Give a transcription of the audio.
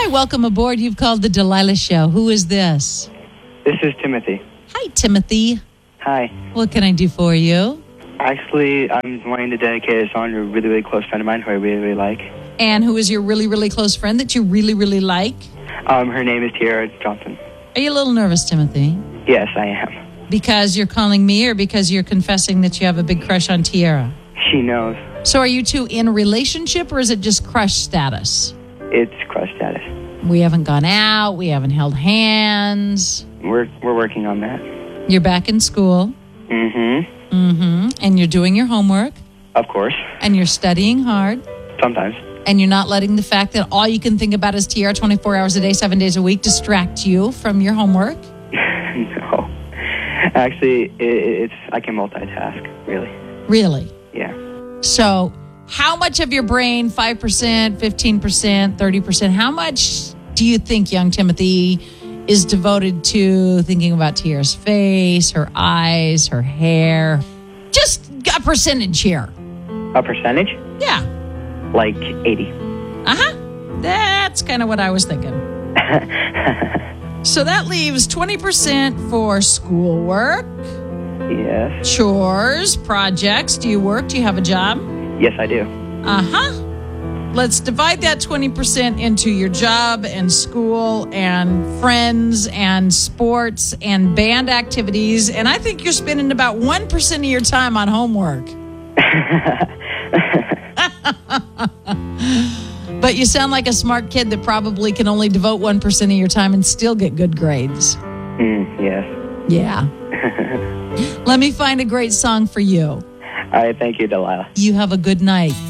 welcome aboard. You've called the Delilah Show. Who is this? This is Timothy. Hi, Timothy. Hi. What can I do for you? Actually, I'm wanting to dedicate a song to a really, really close friend of mine who I really, really like. And who is your really, really close friend that you really, really like? Her name is Tiara Johnson. Are you a little nervous, Timothy? Yes, I am. Because you're calling me or because you're confessing that you have a big crush on Tiara? She knows. So are you two in a relationship or is it just crush status? It's crush status. We haven't gone out. We haven't held hands. We're working on that. You're back in school. Mm-hmm. Mm-hmm. And you're doing your homework. Of course. And you're studying hard. Sometimes. And you're not letting the fact that all you can think about is Tiara 24 hours a day, 7 days a week distract you from your homework? No. Actually, it's I can multitask, really. Really? Yeah. So how much of your brain, 5%, 15%, 30%, how much do you think, young Timothy, is devoted to thinking about Tiara's face, her eyes, her hair? Just a percentage here. A percentage? Yeah. Like 80. Uh-huh. That's kind of what I was thinking. So that leaves 20% for schoolwork. Yes. Chores, projects. Do you work? Do you have a job? Yes, I do. Uh-huh. Let's divide that 20% into your job and school and friends and sports and band activities. And I think you're spending about 1% of your time on homework. But you sound like a smart kid that probably can only devote 1% of your time and still get good grades. Yes. Yeah. Let me find a great song for you. All right, thank you, Delilah. You have a good night.